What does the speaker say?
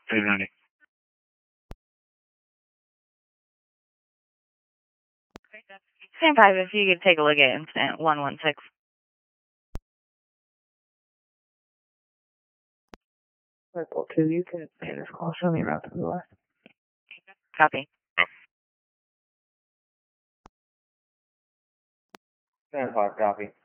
390. Stand 5 if you could take a look at incident 116. Circle 2, you can pay this call. Show me around to the left. Copy. Stand 5, copy.